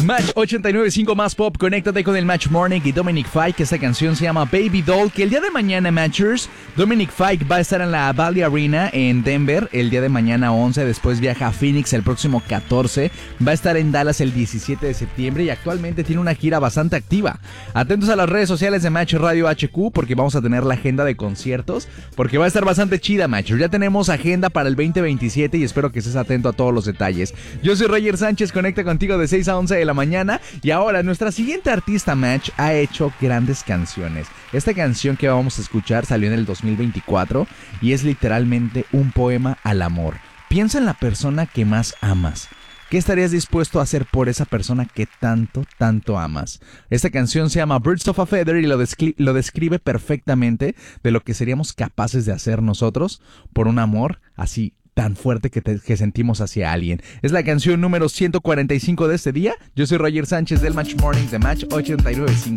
Match 89.5 más pop, conéctate con el Match Morning y Dominic Fike, que esta canción se llama Baby Doll, que el día de mañana, Matchers, Dominic Fike va a estar en la Valley Arena en Denver el día de mañana 11, después viaja a Phoenix el próximo 14, va a estar en Dallas el 17 de septiembre y actualmente tiene una gira bastante activa. Atentos a las redes sociales de Match Radio HQ porque vamos a tener la agenda de conciertos, porque va a estar bastante chida, Matchers. Ya tenemos agenda para el 2027 y espero que estés atento a todos los detalles. Yo soy Roger Sánchez, conecta contigo de 6 a 11 de la mañana. Y ahora nuestra siguiente artista, Match, ha hecho grandes canciones. Esta canción que vamos a escuchar salió en el 2024 y es literalmente un poema al amor. Piensa en la persona que más amas. ¿Qué estarías dispuesto a hacer por esa persona que tanto amas? Esta canción se llama Birds of a Feather y lo describe perfectamente de lo que seríamos capaces de hacer nosotros por un amor así tan fuerte que sentimos hacia alguien. Es la canción número 145 de este día. Yo soy Roger Sánchez del Match Morning de Match 89.5.